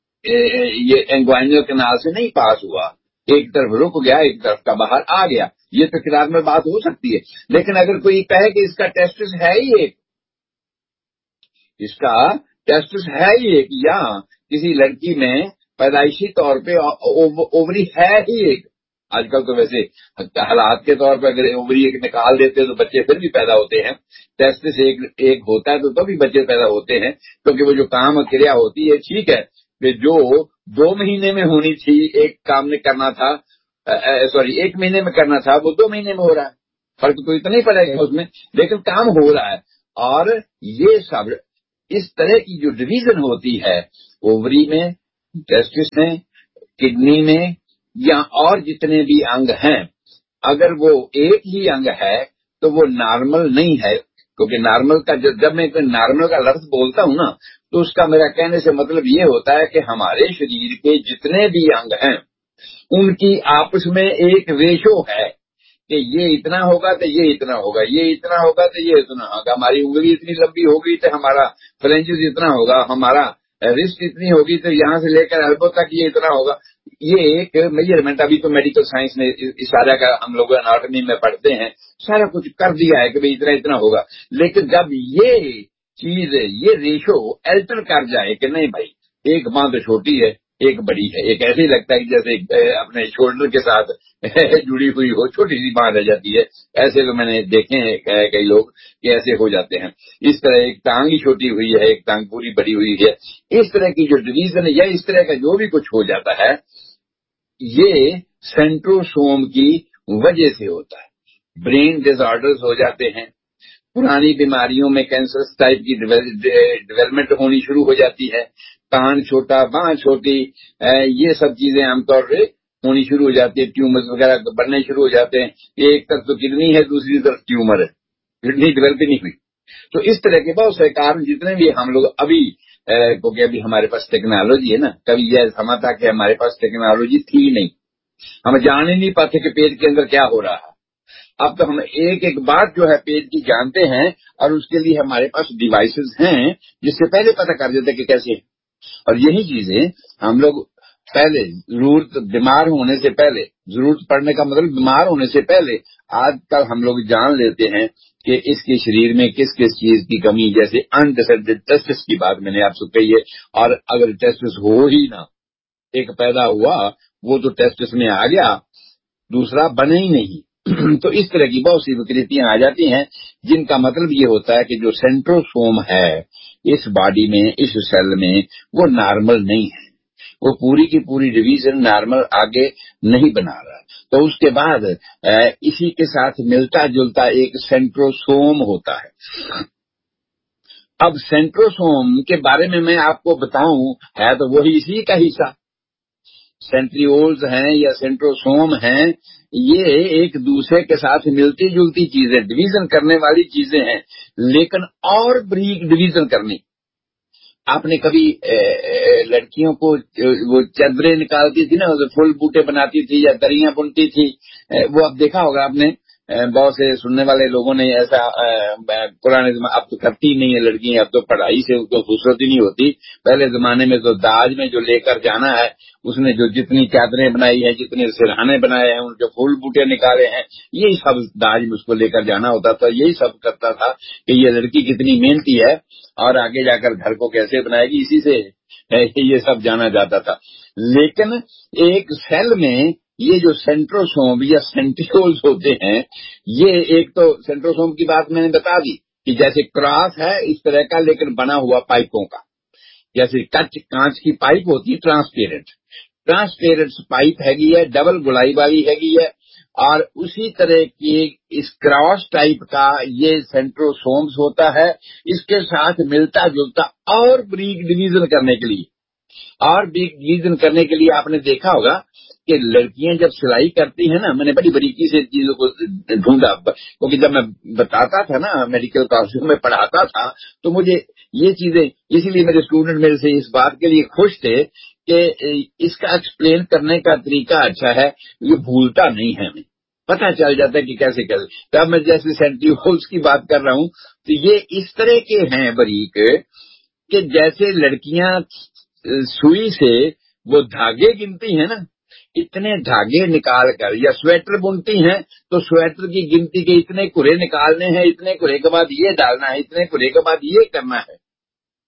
یہ انگوائنل کینال سے نہیں پاس ہوا، ایک طرف رک گیا، ایک طرف کا باہر آ گیا، یہ تو کتاب میں بات ہو سکتی ہے۔ لیکن اگر کوئی کہے کہ اس کا ٹیسٹس ہے ہی ایک، اس کا ٹیسٹس ہے ہی ایک، یا किसी लड़की में पैदाइशी तौर पे ओवरी है ही एक। आजकल तो वैसे हालात के तौर पर अगर ओवरी एक निकाल देते तो बच्चे फिर भी पैदा होते हैं, टेस्टिस एक एक होता है तो तभी बच्चे पैदा होते हैं, क्योंकि वो जो काम क्रिया होती है ठीक है कि जो दो महीने में होनी थी एक काम ने करना था, सॉरी एक महीने में करना था वो दो महीने में हो रहा है, फर्क तो इतना ही पड़ेगा उसमें, लेकिन काम हो रहा है। और ये सब इस तरह की जो डिवीजन होती है ओवरी में, टेस्टिस में, किडनी में या और जितने भी अंग हैं, अगर वो एक ही अंग है तो वो नॉर्मल नहीं है। क्योंकि नॉर्मल का जब जब मैं नॉर्मल का लफ्ज बोलता हूं ना तो उसका मेरा कहने से मतलब ये होता है कि हमारे शरीर के जितने भी अंग हैं उनकी आपस में एक रेशो है कि ये इतना होगा तो ये इतना होगा, ये इतना होगा तो ये इतना होगा। हमारी उंगली इतनी लंबी होगी तो हमारा फ्लेंजेस इतना होगा, हमारा रिस्ट इतनी होगी तो यहाँ से लेकर एल्बो तक ये इतना होगा। ये एक मेजरमेंट अभी तो मेडिकल साइंस ने इस सारा का हम लोग एनाटॉमी में पढ़ते हैं, सारा कुछ कर दिया है कि भाई इतना इतना होगा। लेकिन जब ये चीज ये रेशो अल्टर कर जाए कि नहीं भाई एक बांह तो छोटी है एक बड़ी है, एक ऐसे ही लगता है कि जैसे अपने शोल्डर के साथ जुड़ी हुई हो, छोटी सी बांह रह जाती है। ऐसे तो मैंने देखे हैं कई लोग कि ऐसे हो जाते हैं। इस तरह एक टांग ही छोटी हुई है, एक टांग पूरी बड़ी हुई है। इस तरह की जो डिवीजन या इस तरह का जो भी कुछ हो जाता है ये सेंट्रोसोम की वजह से होता है। ब्रेन डिसऑर्डर्स हो जाते हैं, पुरानी बीमारियों में कैंसर टाइप की डेवलपमेंट होनी शुरू हो जाती है, कान छोटा बांह छोटी, ये सब चीजें आमतौर पे होनी शुरू हो जाती है, ट्यूमर्स वगैरह बनने शुरू हो जाते हैं। एक तरफ तो किडनी है दूसरी तरफ ट्यूमर है, किडनी डेवलप ही नहीं हुई। तो इस तरह के बहुत सारे कारण जितने भी हम लोग अभी क्योंकि अभी हमारे पास टेक्नोलॉजी है ना, कभी यह समा था कि हमारे पास टेक्नोलॉजी थी नहीं, हम जान ही नहीं पाते कि पेट के अंदर क्या हो रहा है। अब तो हम एक एक बात जो है पेट की जानते हैं और उसके लिए हमारे पास डिवाइसेस हैं जिससे पहले पता कर देते कि कैसे है। और यही चीजें हम लोग पहले जरूरत बीमार होने से पहले, जरूरत पड़ने का मतलब बीमार होने से पहले आजकल हम लोग जान लेते हैं कि इसके शरीर में किस किस चीज की कमी, जैसे अनडिसाइडेड टेस्टिस की बात मैंने आपसे कही है। और अगर टेस्टिस हो ही ना, एक पैदा हुआ वो तो टेस्टिस में आ गया, दूसरा बने ही नहीं तो इस तरह की बहुत सी विकृतियां आ जाती हैं जिनका मतलब ये होता है कि जो सेंट्रोसोम है इस बॉडी में, इस सेल में, वो नॉर्मल नहीं है, वो पूरी की पूरी डिवीजन नॉर्मल आगे नहीं बना रहा। तो उसके बाद इसी के साथ मिलता जुलता एक सेंट्रोसोम होता है। अब सेंट्रोसोम के बारे में मैं आपको बताऊं है तो वही इसी का हिस्सा, सेंट्रियोल्स हैं या सेंट्रोसोम हैं, ये एक दूसरे के साथ मिलती जुलती चीजें, डिवीजन करने वाली चीजें हैं, लेकिन और ब्रीक डिवीजन करनी। आपने कभी ए, ए, लड़कियों को वो चादरें निकालती थी ना, फूल बूटे बनाती थी या दरियां बुनती थी, वो अब देखा होगा आपने, बहुत से सुनने वाले लोगों ने ऐसा पुराने जमाने, अब तो करती नहीं है लड़कियां, अब तो पढ़ाई से उनको फुर्सत ही नहीं होती। पहले जमाने में तो दाज में जो लेकर जाना है उसने जो जितनी चादरें बनाई है, जितने सिरहाने बनाए हैं, उनके फूल बूटे निकाले हैं, यही सब दाज में उसको लेकर जाना होता था। यही सब करता था कि ये लड़की कितनी मेहनती है और आगे जाकर घर को कैसे बनाएगी, इसी से ये सब जाना जाता था। लेकिन एक सेल में ये जो सेंट्रोसोम या सेंट्रियोल्स होते हैं, ये एक तो सेंट्रोसोम की बात मैंने बता दी कि जैसे क्रॉस है इस तरह का, लेकिन बना हुआ पाइपों का, जैसे कच कांच की पाइप होती है ट्रांसपेरेंट, ट्रांसपेरेंट पाइप हैगी है, डबल गुलाई वाली हैगी है, और उसी तरह की इस क्रॉस टाइप का ये सेंट्रोसोम्स होता है। इसके साथ मिलता जुलता और ब्रीक डिवीजन करने के लिए और ब्रीक डिवीजन करने के लिए आपने देखा होगा कि लड़कियां जब सिलाई करती है ना, मैंने बड़ी बारीकी से चीजों को ढूंढा, क्योंकि जब मैं बताता था ना मेडिकल क्लासरूम में पढ़ाता था तो मुझे ये चीजें, इसीलिए मेरे स्टूडेंट मेरे से इस बात के लिए खुश थे कि इसका एक्सप्लेन करने का तरीका अच्छा है, ये भूलता नहीं है, हमें पता चल जाता है कि कैसे कैसे। तब मैं जैसे सेंट्रियोल्स की बात कर रहा हूं तो ये इस तरह के हैं बारीक कि जैसे लड़कियां सुई से वो धागे गिनती हैं ना, इतने धागे निकाल कर, या स्वेटर बुनती हैं तो स्वेटर की गिनती के इतने कुरे निकालने हैं, इतने कुरे के बाद ये डालना है, इतने कुरे के बाद ये करना है।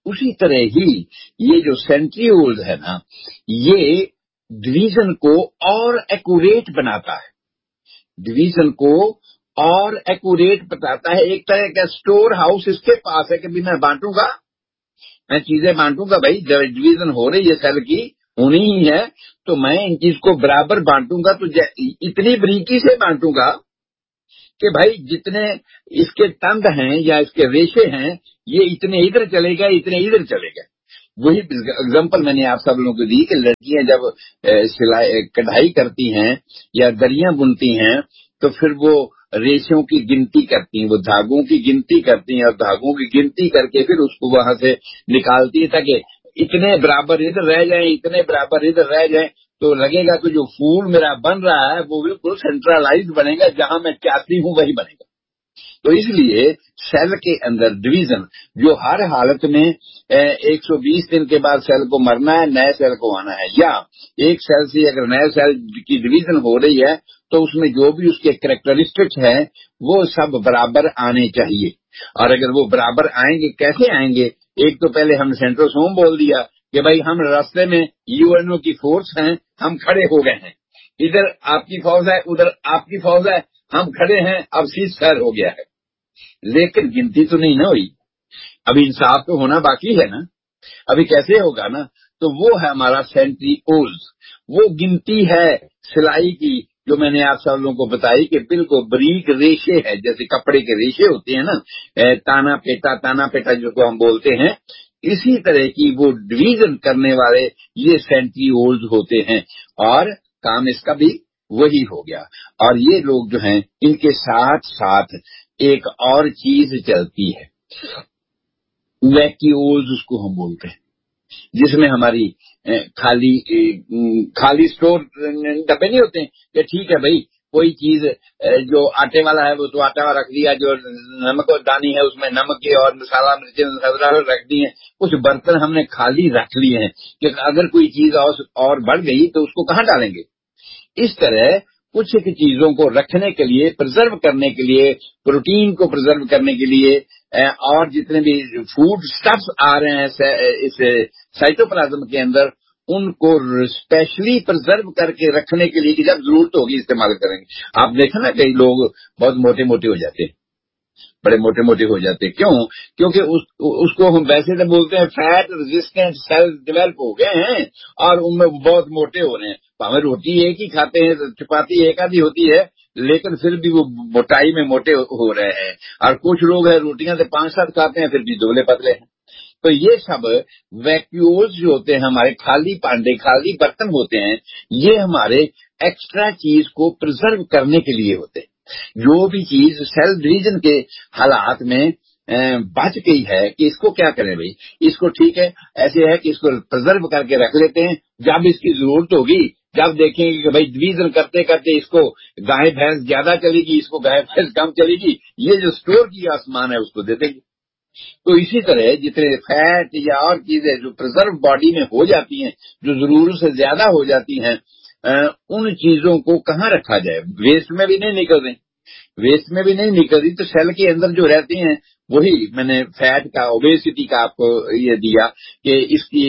उसी तरह ही ये जो सेंट्रियोल्स है ना, ये डिवीजन को और एक्यूरेट बनाता है, डिवीजन को और एक्यूरेट बताता है। एक तरह का स्टोर हाउस इसके पास है कि भी मैं बांटूंगा, मैं चीजें बांटूंगा, भाई डिवीजन हो रही है सेल की, होनी ही है, तो मैं इन चीज को बराबर बांटूंगा, तो इतनी बरीकी से बांटूंगा कि भाई जितने इसके तंद हैं या इसके रेशे हैं, ये इतने इधर चलेगा, इतने इधर चलेगा। वही एग्जांपल मैंने आप सब लोगों को दी कि लड़कियां जब सिलाई कढ़ाई करती हैं या दरियां बुनती हैं, तो फिर वो रेशों की गिनती करती हैं, वो धागों की गिनती करती हैं, और धागों की गिनती करके फिर उसको वहां से निकालती है ताकि इतने बराबर इधर रह जाएं, इतने बराबर इधर रह जाएं, तो लगेगा कि जो फूल मेरा बन रहा है वो बिल्कुल सेंट्रलाइज बनेगा, जहां मैं चाहती हूं वही बनेगा। तो इसलिए सेल के अंदर डिवीजन जो हर हालत में एक सौ बीस दिन के बाद सेल को मरना है, नए सेल को आना है, या एक सेल से अगर नए सेल की डिवीजन हो रही है तो उसमें जो भी उसके कैरेक्टरिस्टिक्स हैं वो सब बराबर आने चाहिए। और अगर वो बराबर आएंगे, कैसे आएंगे? एक तो पहले हमने सेंट्रोसोम बोल दिया कि भाई हम रास्ते में यूएनओ की फोर्स हैं, हम खड़े हो गए हैं, इधर आपकी फौज है, उधर आपकी फौज है, हम खड़े हैं, अब सीज फायर हो गया है, लेकिन गिनती तो नहीं ना हुई, अभी इंसाफ तो होना बाकी है ना, अभी कैसे होगा ना? तो वो है हमारा सेंट्रियोल्स, वो गिनती है सिलाई की, जो मैंने आप सब लोगों को बताई कि बिल्कुल बरीक रेशे है, जैसे कपड़े के रेशे होते हैं ना, ताना पेटा ताना पेटा जिसको हम बोलते हैं, इसी तरह की वो डिवीजन करने वाले ये सेंट्रियोल्स होते हैं, और काम इसका भी वही हो गया। और ये लोग जो हैं, इनके साथ साथ एक और चीज चलती है, वैक्यूल्स उसको हम बोलते हैं, जिसमें हमारी खाली खाली स्टोर डब्बे नहीं होते हैं कि ठीक है भाई कोई चीज जो आटे वाला है वो तो आटा रख दिया, जो नमक और दानी है उसमें नमक के और मसाला मिर्ची रख दी है, कुछ बर्तन हमने खाली रख लिए हैं कि अगर कोई चीज और बढ़ गई तो उसको कहाँ डालेंगे। इस तरह कुछ एक चीजों को रखने के लिए, प्रिजर्व करने के लिए, प्रोटीन को प्रिजर्व करने के लिए, और जितने भी फूड स्टफ्स आ रहे हैं इस साइटोप्लाज्म के अंदर, उनको स्पेशली प्रिजर्व करके रखने के लिए कि जब जरूरत होगी इस्तेमाल करेंगे। आप देखें ना, कई लोग बहुत मोटे मोटे हो जाते हैं, बड़े मोटे मोटे हो जाते हैं, क्यों? क्योंकि उस, उसको हम वैसे तो बोलते हैं फैट रेजिस्टेंट सेल डेवलप हो गए हैं और उनमें बहुत मोटे हो रहे हैं। भावे रोटी एक ही खाते हैं, चपाती एक आधी होती है, लेकिन फिर भी वो मोटाई में मोटे हो रहे हैं। और कुछ लोग हैं रोटियां से पांच सात खाते हैं, फिर भी दुबले पतले हैं। तो ये सब वैक्यूल्स जो होते हैं, हमारे खाली पांडे खाली बर्तन होते हैं, ये हमारे एक्स्ट्रा चीज को प्रिजर्व करने के लिए होते हैं। जो भी चीज सेल डिवीजन के हालात में बच गई है कि इसको क्या करें भाई, इसको ठीक है ऐसे है कि इसको प्रिजर्व करके रख लेते हैं, जब इसकी जरूरत होगी, जब देखेंगे कि भाई डिवीजन करते करते इसको गाय भैंस ज्यादा चलेगी, इसको गाय भैंस कम चलेगी, ये जो स्टोर किया सामान है उसको दे देंगे। तो इसी तरह जितने फैट या और चीजें जो प्रिजर्व बॉडी में हो जाती हैं, जो जरूरत से ज्यादा हो जाती हैं, उन चीजों को कहाँ रखा जाए? वेस्ट में भी नहीं निकल रही, वेस्ट में भी नहीं निकल रही, तो सेल के अंदर जो रहती हैं, वही मैंने फैट का, ओबेसिटी का आपको ये दिया कि इसकी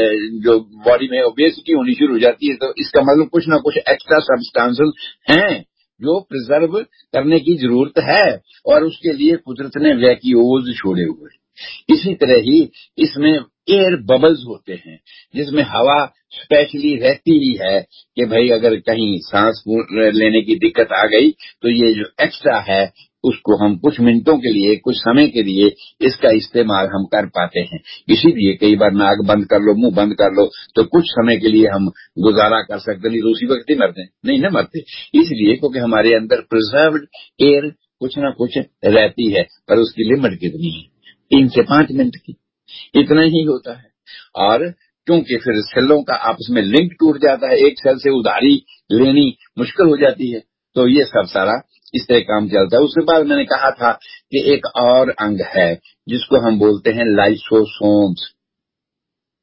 जो बॉडी में ओबेसिटी होनी शुरू हो जाती है, तो इसका मतलब कुछ ना कुछ एक्स्ट्रा सब्सटेंसेस हैं जो प्रिजर्व करने की जरूरत है, और उसके लिए कुदरत ने वैक्यूल्स छोड़े हुए। इसी तरह ही इसमें एयर बबल्स होते हैं, जिसमें हवा स्पेशली रहती ही है कि भाई अगर कहीं सांस लेने की दिक्कत आ गई तो ये जो एक्स्ट्रा है उसको हम कुछ मिनटों के लिए, कुछ समय के लिए इसका इस्तेमाल हम कर पाते हैं। इसीलिए कई बार नाक बंद कर लो, मुंह बंद कर लो, तो कुछ समय के लिए हम गुजारा कर सकते, नहीं तो उसी वक्त ही मरते नहीं ना मरते, इसलिए क्योंकि हमारे अंदर प्रिजर्व्ड एयर कुछ ना कुछ रहती है, पर उसकी लिमिट कितनी है? तीन से पांच मिनट की, इतना ही होता है। और क्योंकि फिर सेलों का आपस में लिंक टूट जाता है, एक सेल से उधारी लेनी मुश्किल हो जाती है, तो ये सब सारा इस तरह काम चलता है। उसके बाद मैंने कहा था कि एक और अंग है जिसको हम बोलते हैं लाइसोसोम्स।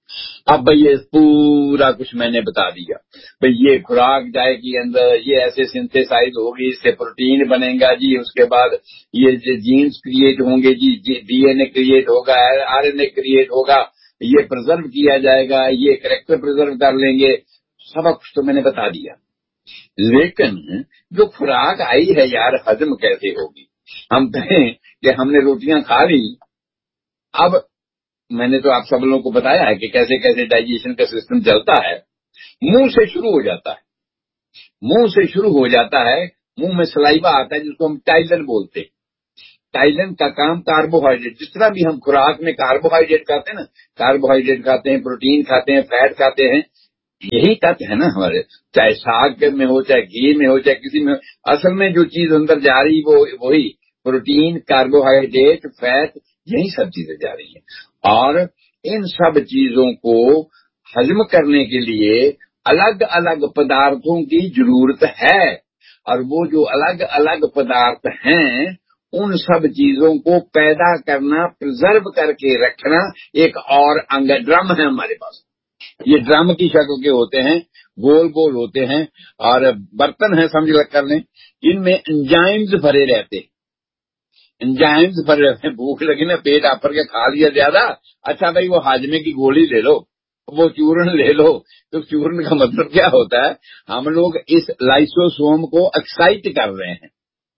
اب بھئی یہ پورا کچھ میں نے بتا دیا، بھئی یہ خوراک جائے گی اندر، یہ ایسے سنتھیسائز ہوگی، اس سے پروٹین بنے گا جی، اس کے بعد یہ جینز کریٹ ہوں گے جی، ڈی این اے کریٹ ہوگا، آر این اے کریٹ ہوگا، یہ پرزرو کیا جائے گا، یہ کریکٹر پرزرو کر لیں گے، سب کچھ تو میں نے بتا دیا۔ لیکن جو خوراک آئی ہے یار، ہضم کیسے ہوگی؟ ہم کہیں کہ ہم نے روٹیاں کھا لی، اب میں نے تو آپ سب لوگوں کو بتایا ہے کہ کیسے کیسے ڈائجیشن کا سسٹم چلتا ہے۔ منہ سے شروع ہو جاتا ہے، منہ سے شروع ہو جاتا ہے، منہ میں سلائیوا آتا ہے جس کو ہم ٹائلن بولتے ہیں۔ ٹائلن کا کام کاربوہائیڈریٹ، جس طرح بھی ہم خوراک میں کاربوہائیڈریٹ کھاتے ہیں نا، کاربوہائیڈریٹ کھاتے ہیں، پروٹین کھاتے ہیں، فیٹ کھاتے ہیں، یہی تت ہے نا ہمارے، چاہے ساگ میں ہو، چاہے گھی میں ہو، چاہے کسی میں ہو، اصل میں جو چیز اندر جا رہی وہ وہی پروٹین، کاربوہائیڈریٹ، فیٹ، یہی سب چیزیں جا رہی ہیں۔ اور ان سب چیزوں کو ہضم کرنے کے لیے الگ الگ پدارتوں کی ضرورت ہے، اور وہ جو الگ الگ پدارت ہیں ان سب چیزوں کو پیدا کرنا، پرزرو کر کے رکھنا ایک اور انگ ڈرم ہے ہمارے پاس۔ یہ ڈرم کی شکل کے ہوتے ہیں، گول گول ہوتے ہیں، اور برتن ہیں سمجھ کر لیں، ان میں انجائمز بھرے رہتے ہیں، انجائمز بھرے رہتے ہیں۔ بھوک لگی نا، پیٹ آفر کے کھا لیا زیادہ، اچھا بھائی وہ ہاجمے کی گولی لے لو، وہ چورن لے لو، تو چورن کا مطلب کیا ہوتا ہے؟ ہم لوگ اس لائسوسوم کو ایکسائٹ کر رہے ہیں،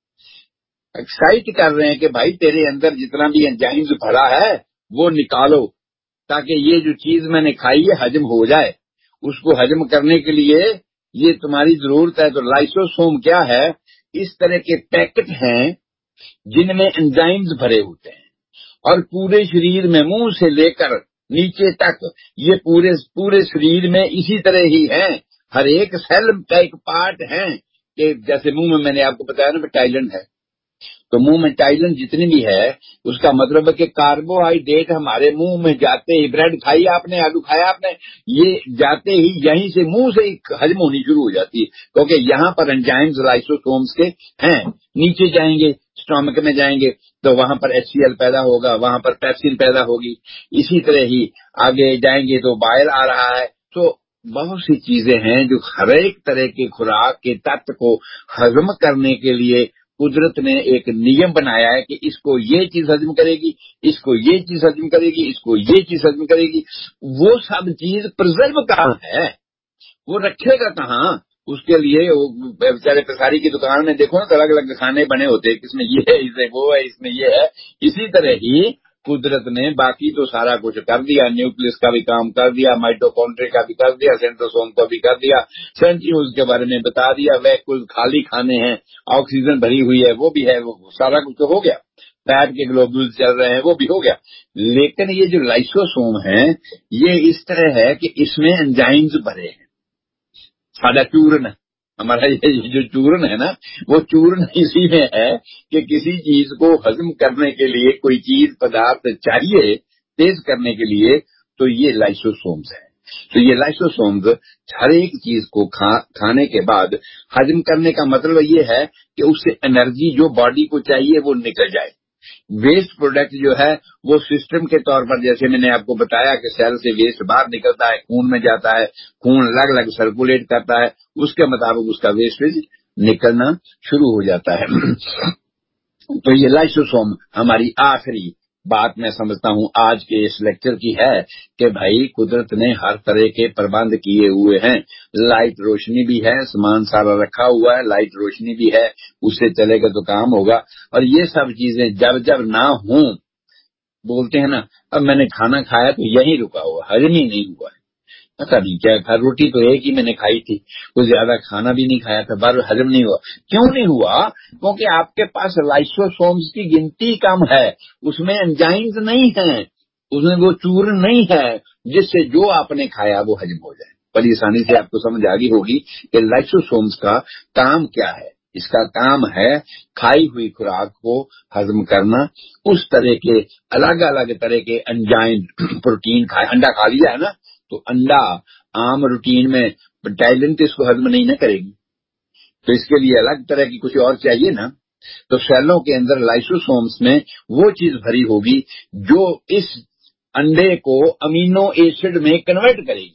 ایکسائٹ کر رہے ہیں کہ بھائی تیرے اندر جتنا بھی انجائمز بھرا ہے وہ نکالو، تاکہ یہ جو چیز میں نے کھائی ہے ہضم ہو جائے۔ اس کو ہضم کرنے کے لیے یہ تمہاری ضرورت ہے۔ تو لائسوسوم کیا ہے؟ اس طرح کے پیکٹ ہیں جن میں انزائمز بھرے ہوتے ہیں، اور پورے شریر میں منہ سے لے کر نیچے تک یہ پورے پورے شریر میں اسی طرح ہی ہیں، ہر ایک سیل کا ایک پارٹ ہے، کہ جیسے منہ میں میں نے آپ کو بتایا نا ٹائلن ہے، تو منہ میں ٹائلن جتنی بھی ہے اس کا مطلب ہے کہ کاربوہائیڈریٹ ہمارے منہ میں جاتے ہی، بریڈ کھائی آپ نے، آلو کھایا آپ نے، یہ جاتے ہی یہیں سے منہ سے ہی ہضم ہونی شروع ہو جاتی ہے، کیونکہ یہاں پر انجائمز لائسوسومز کے ہیں۔ نیچے جائیں گے، اسٹامک میں جائیں گے تو وہاں پر ایچ سی ایل پیدا ہوگا، وہاں پر پیپسین پیدا ہوگی، اسی طرح ہی آگے جائیں گے تو بائل آ رہا ہے۔ تو بہت سی چیزیں ہیں جو ہر ایک طرح کے خوراک کے تت کو ہضم کرنے کے لیے قدرت نے ایک نیم بنایا ہے کہ اس کو یہ چیز ہضم کرے گی، اس کو یہ چیز ہضم کرے گی، اس کو یہ چیز ہضم کرے گی۔ وہ سب چیز پرزرو کہاں ہے؟ وہ رکھے گا کہاں؟ اس کے لیے بیچارے پساری کی دکان میں دیکھو نا، الگ الگ کھانے بنے ہوتے ہیں، کس میں یہ ہے، اس میں وہ ہے، اس میں یہ ہے۔ اسی طرح ہی قدرت نے باقی تو سارا کچھ کر دیا، نیوکلس کا بھی کام کر دیا، مائٹوکونڈریا کا بھی کر دیا، سینٹروسوم کا بھی کر دیا، سینٹریولز کے بارے میں بتا دیا، ویکول خالی کھانے ہیں، آکسیجن بھری ہوئی ہے وہ بھی ہے، وہ سارا کچھ تو ہو گیا، فیٹ کے گلوبولز چل رہے ہیں وہ بھی ہو گیا۔ لیکن یہ جو لائسوسوم ہے یہ اس طرح ہے کہ اس میں انزائمز بھرے ہیں۔ سادہ چورن ہے ہمارا، یہ جو چورن ہے نا، وہ چورن اسی میں ہے کہ کسی چیز کو ہضم کرنے کے لیے کوئی چیز پدارتھ چاہیے تیز کرنے کے لیے، تو یہ لائسوسومز ہے۔ تو یہ لائسوسومز ہر ایک چیز کو کھا کھانے کے بعد ہضم کرنے کا مطلب یہ ہے کہ اس سے انرجی جو باڈی کو چاہیے وہ نکل جائے۔ ویسٹ پروڈکٹ جو ہے وہ سسٹم کے طور پر، جیسے میں نے آپ کو بتایا کہ سیل سے ویسٹ باہر نکلتا ہے، خون میں جاتا ہے، خون الگ الگ سرکولیٹ کرتا ہے، اس کے مطابق اس کا ویسٹیج نکلنا شروع ہو جاتا ہے۔ تو یہ لائسوسوم ہماری آخری بات میں سمجھتا ہوں آج کے اس لیکچر کی ہے کہ بھائی قدرت نے ہر طرح کے پربند کیے ہوئے ہیں، لائٹ روشنی بھی ہے، سامان سارا رکھا ہوا ہے، لائٹ روشنی بھی ہے، اس سے چلے گا تو کام ہوگا۔ اور یہ سب چیزیں جب جب نہ ہوں، بولتے ہیں نا اب میں نے کھانا کھایا تو یہیں رکا ہوا، ہضم ہی نہیں ہوا ہے، پتا نہیں کیا کھا، روٹی تو ایک ہی میں نے کھائی تھی، کچھ زیادہ کھانا بھی نہیں کھایا تھا، بار ہضم نہیں ہوا۔ کیوں نہیں ہوا؟ کیونکہ آپ کے پاس لائسوسومز کی گنتی کم ہے، اس میں انزائمز نہیں ہیں، اس میں وہ چورن نہیں ہے جس سے جو آپ نے کھایا وہ ہضم ہو جائے۔ بڑی آسانی سے آپ کو سمجھ آگی ہوگی کہ لائسوسومز کا کام کیا ہے۔ اس کا کام ہے کھائی ہوئی خوراک کو ہضم کرنا، اس طرح کے الگ الگ طرح کے انزائم، پروٹین کھائے، انڈا کھا لیا ہے نا، تو انڈا عام روٹین میں ٹائلن تو اس کو ہضم نہیں نہ کرے گی، تو اس کے لیے الگ طرح کی کچھ اور چاہیے نا۔ تو سیلوں کے اندر لائسوسومز میں وہ چیز بھری ہوگی جو اس अंडे को अमीनो एसिड में कन्वर्ट करेगी,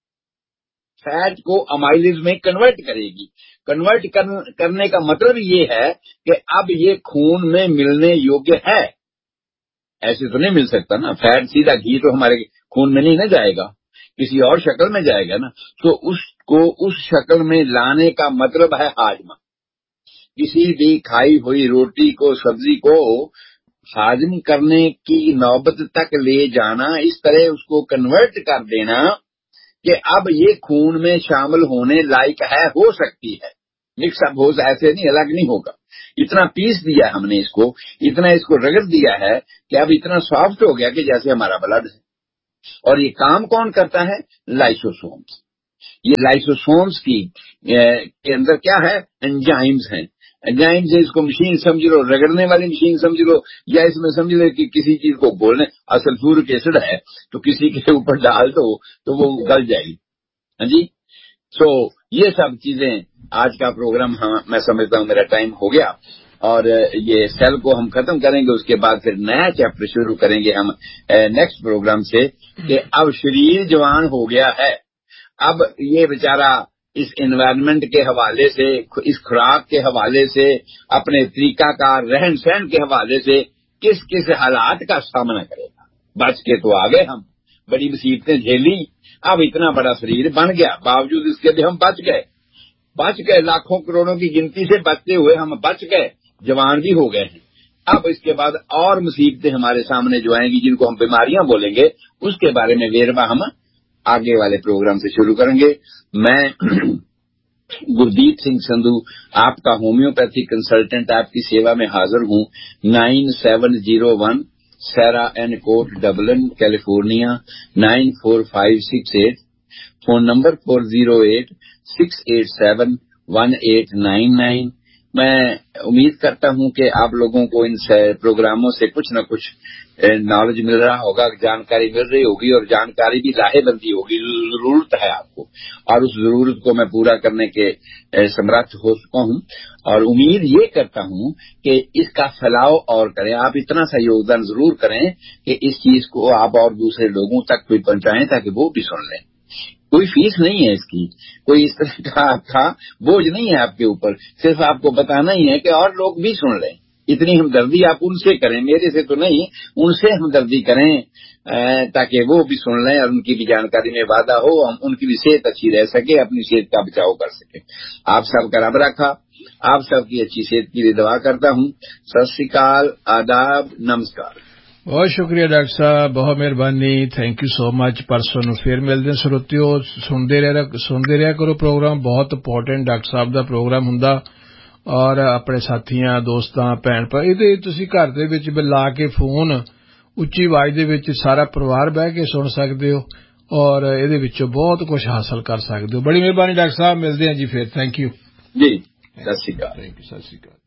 फैट को अमाइलेज में कन्वर्ट करेगी। कन्वर्ट कर, करने का मतलब ये है कि अब ये खून में मिलने योग्य है। ऐसे तो नहीं मिल सकता ना, फैट सीधा घी तो हमारे खून में नहीं ना जाएगा, किसी और शक्ल में जाएगा ना। तो उसको उस शक्ल में लाने का मतलब है हाजमा। किसी भी खाई हुई रोटी को, सब्जी को हाजम करने की नौबत तक ले जाना, इस तरह उसको कन्वर्ट कर देना कि अब ये खून में शामिल होने लायक है, हो सकती है, मिक्स अप हो, ऐसे नहीं अलग नहीं होगा। इतना पीस दिया हमने इसको, इतना इसको रगड़ दिया है कि अब इतना सॉफ्ट हो गया कि जैसे हमारा ब्लड है। और ये काम कौन करता है? लाइसोसोम्स। ये लाइसोसोम्स की के अंदर क्या है? एंजाइम्स हैं। एंजाइम्स है, इसको मशीन समझ लो, रगड़ने वाली मशीन समझ लो, या इसमें समझ लो कि किसी चीज को बोलने, सल्फ्यूरिक एसिड है तो किसी के ऊपर डाल दो तो वो गल जाएगी। हाँ जी। सो ये सब चीजें आज का प्रोग्राम, हाँ मैं समझता हूँ मेरा टाइम हो गया, और ये सेल को हम खत्म करेंगे, उसके बाद फिर नया चैप्टर शुरू करेंगे हम नेक्स्ट प्रोग्राम से, कि अब शरीर जवान हो गया है, अब ये बेचारा इस एनवायरनमेंट के हवाले से, इस खुराक के हवाले से, अपने तरीकाकार रहन सहन के हवाले से किस किस हालात का सामना करेगा। बच के तो आ गए हम, बड़ी मुसीबतें झेली, अब इतना बड़ा शरीर बन गया, बावजूद इसके भी हम बच गए, बच गए लाखों करोड़ों की गिनती से बचते हुए हम बच गए, जवान भी हो गए हैं। अब इसके बाद और मुसीबतें हमारे सामने जो आएंगी, जिनको हम बीमारियां बोलेंगे, उसके बारे में वेरवा हम आगे वाले प्रोग्राम से शुरू करेंगे। मैं गुरदीप सिंह संधू, आपका होम्योपैथी कंसल्टेंट, आपकी सेवा में हाजिर हूँ। Nine seven zero one सैरा N coat, Dublin, California nine four five six eight. Phone number four zero eight six eight seven one eight nine nine. मैं उम्मीद करता हूं कि आप लोगों को इन प्रोग्रामों से कुछ न कुछ नॉलेज मिल रहा होगा, जानकारी मिल रही होगी, और जानकारी भी लाहेबंदी होगी। जरूरत है आपको, और उस जरूरत को मैं पूरा करने के समर्थ हो चुका हूं, और उम्मीद ये करता हूं कि इसका फैलाव और करें। आप इतना सा योगदान जरूर करें कि इस चीज को आप और दूसरे लोगों तक भी पहुंचाएं, ताकि वो भी सुन लें। कोई फीस नहीं है इसकी, कोई इस तरह का आपका बोझ नहीं है आपके ऊपर, सिर्फ आपको बताना ही है कि और लोग भी सुन लें। इतनी हमदर्दी आप उनसे करें, मेरे से तो नहीं, उनसे हमदर्दी करें, ताकि वो भी सुन लें और उनकी भी जानकारी में वादा हो, हम उनकी भी सेहत अच्छी रह सके, अपनी सेहत का बचाव कर सके। आप सबका रब रखा, आप सबकी अच्छी सेहत के लिए दुआ करता हूँ। सत श्री अकाल, आदाब, नमस्कार। बहुत शुक्रिया डॉक्टर साहब, बहुत ਮਿਹਰਬਾਨੀ, ਥੈਂਕ ਯੂ ਸੋ ਮਚ। ਪਰਸੋਂ ਨੂੰ ਫੇਰ ਮਿਲਦੇ ਹਾਂ ਸਰੋਤਿਓ, ਸੁਣਦੇ ਰਹਿ ਸੁਣਦੇ ਰਿਹਾ ਕਰੋ ਪ੍ਰੋਗਰਾਮ, ਬਹੁਤ ਇੰਪੋਰਟੈਂਟ ਡਾਕਟਰ ਸਾਹਿਬ ਦਾ ਪ੍ਰੋਗਰਾਮ ਹੁੰਦਾ, ਔਰ ਆਪਣੇ ਸਾਥੀਆਂ, ਦੋਸਤਾਂ, ਭੈਣ ਭਰਾ, ਇਹਦੇ ਤੁਸੀਂ ਘਰ ਦੇ ਵਿੱਚ ਲਾ ਕੇ ਫੋਨ ਉੱਚੀ ਆਵਾਜ਼ ਦੇ ਵਿੱਚ ਸਾਰਾ ਪਰਿਵਾਰ ਬਹਿ ਕੇ ਸੁਣ ਸਕਦੇ ਹੋ, ਔਰ ਇਹਦੇ ਵਿੱਚੋਂ ਬਹੁਤ ਕੁਝ ਹਾਸਲ ਕਰ ਸਕਦੇ ਹੋ। ਬੜੀ ਮਿਹਰਬਾਨੀ ਡਾਕਟਰ ਸਾਹਿਬ, ਮਿਲਦੇ ਹਾਂ ਜੀ ਫੇਰ। ਥੈਂਕ ਯੂ ਜੀ, ਸਤਿ ਸ਼੍ਰੀ ਅਕਾਲ। ਥੈਂਕ ਯੂ, ਸਤਿ ਸ਼੍ਰੀ ਅਕਾਲ।